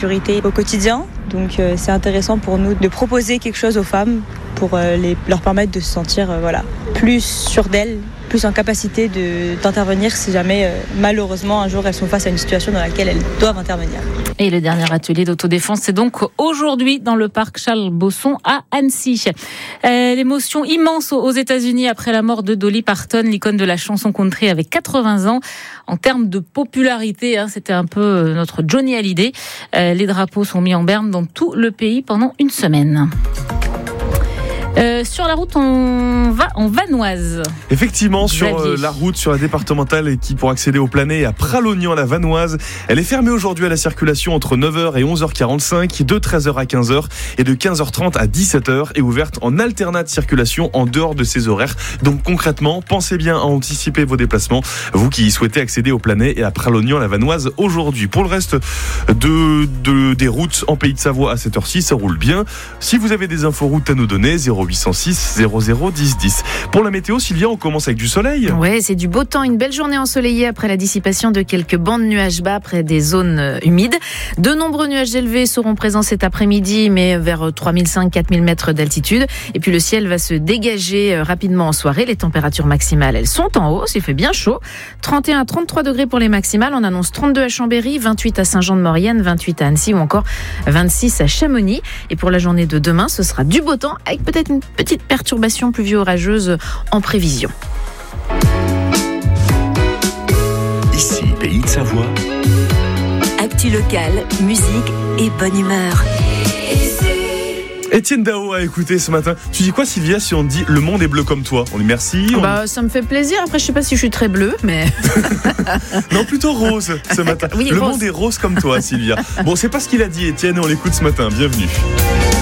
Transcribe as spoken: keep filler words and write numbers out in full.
sécurité au quotidien. Donc euh, c'est intéressant pour nous de proposer quelque chose aux femmes pour euh, les, leur permettre de se sentir euh, voilà, plus sûres d'elles, plus en capacité de, d'intervenir si jamais euh, malheureusement un jour elles sont face à une situation dans laquelle elles doivent intervenir. Et le dernier atelier d'autodéfense, c'est donc aujourd'hui dans le parc Charles Bosson à Annecy. Euh, l'émotion immense aux États-Unis après la mort de Dolly Parton, l'icône de la chanson country avec quatre-vingts ans. En termes de popularité, hein, c'était un peu notre Johnny Hallyday. Euh, les drapeaux sont mis en berne dans tout le pays pendant une semaine. Euh, sur la route, on va en Vanoise. Effectivement, sur euh, la route, sur la départementale qui pour accéder au Planay à Pralognan, la Vanoise, elle est fermée aujourd'hui à la circulation entre neuf heures et onze heures quarante-cinq, de treize heures à quinze heures et de quinze heures trente à dix-sept heures, et ouverte en alternate circulation en dehors de ces horaires. Donc concrètement, pensez bien à anticiper vos déplacements, vous qui souhaitez accéder au Planay et à Pralognan, la Vanoise aujourd'hui. Pour le reste de, de, des routes en Pays de Savoie à cette heure-ci, ça roule bien. Si vous avez des inforoutes à nous donner, zéro huit cent six zéro zéro dix dix. Pour la météo, Sylvia, on commence avec du soleil. Ouais, c'est du beau temps, une belle journée ensoleillée après la dissipation de quelques bancs de nuages bas près des zones humides. De nombreux nuages élevés seront présents cet après-midi, mais vers trois mille cinq cents à quatre mille mètres d'altitude. Et puis le ciel va se dégager rapidement en soirée. Les températures maximales, elles sont en hausse, il fait bien chaud. trente et un à trente-trois degrés pour les maximales. On annonce trente-deux à Chambéry, vingt-huit à Saint-Jean-de-Maurienne, vingt-huit à Annecy ou encore vingt-six à Chamonix. Et pour la journée de demain, ce sera du beau temps avec peut-être une petite perturbation pluvio-orageuse en prévision. Ici, Pays de Savoie. Actu locale, musique et bonne humeur. Étienne Dao a écouté ce matin. Tu dis quoi, Sylvia, si on te dit le monde est bleu comme toi? On dit merci. On... Bah, ça me fait plaisir. Après, je sais pas si je suis très bleue, mais. Non, plutôt rose ce matin. Oui, le rose. monde est rose comme toi, Sylvia. Bon, c'est pas ce qu'il a dit, Étienne, et on l'écoute ce matin. Bienvenue.